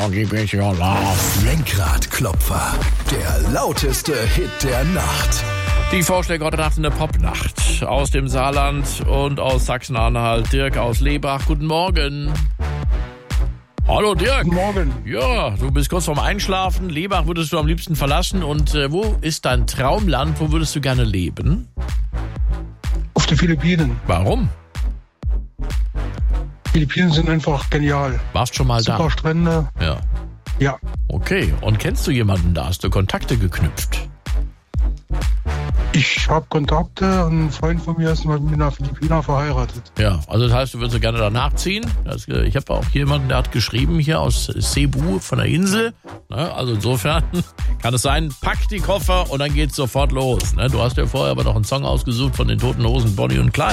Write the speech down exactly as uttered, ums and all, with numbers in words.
Your Love. Lenkradklopfer, der lauteste Hit der Nacht. Die Vorschläge heute Nacht in der Popnacht aus dem Saarland und aus Sachsen-Anhalt. Dirk aus Lebach, guten Morgen. Hallo Dirk. Guten Morgen. Ja, du bist kurz vorm Einschlafen. Lebach würdest du am liebsten verlassen. Und äh, wo ist dein Traumland? Wo würdest du gerne leben? Auf den Philippinen. Warum? Philippinen sind einfach genial. Warst schon mal Super da? Strände. Ja. Ja. Okay. Und kennst du jemanden da? Hast du Kontakte geknüpft? Ich habe Kontakte und ein Freund von mir ist mit einer Philippiner verheiratet. Ja, also das heißt, du würdest gerne danach ziehen. Das, ich habe auch jemanden, der hat geschrieben hier aus Cebu von der Insel. Ne, also insofern kann es sein, pack die Koffer und dann geht's sofort los. Ne, du hast ja vorher aber noch einen Song ausgesucht von den Toten Hosen, Bonnie und Clyde.